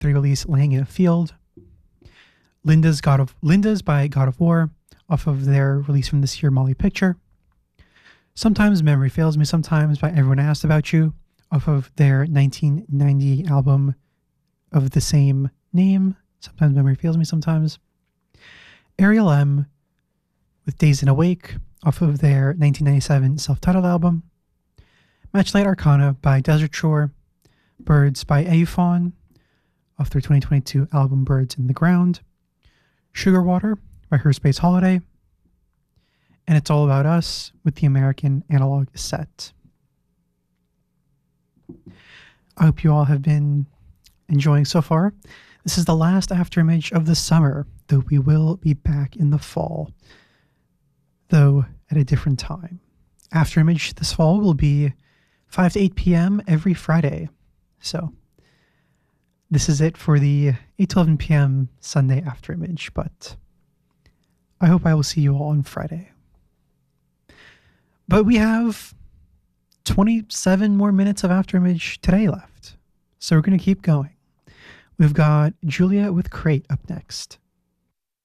the release Laying in a Field. Linda's by God of War, off of their release from this year, Molly Picture. Sometimes Memory Fails Me Sometimes by Everyone Asked About You, off of their 1990 album of the same name. Sometimes Memory Fails Me Sometimes. Ariel M. with Dazed and Awake, off of their 1997 self-titled album. Matchlight Arcana by Desert Shore. Birds by Eufon, off their 2022 album Birds in the Ground. Sugar Water by Her Space Holiday. And It's All About Us with the American Analog Set. I hope you all have been enjoying so far. This is the last Afterimage of the summer, though we will be back in the fall, though at a different time. Afterimage this fall will be 5 to 8 p.m. every Friday. So this is it for the 8 to 11 p.m. Sunday Afterimage, but I hope I will see you all on Friday. But we have 27 more minutes of Afterimage today left, so we're going to keep going. We've got Julia with Crate up next.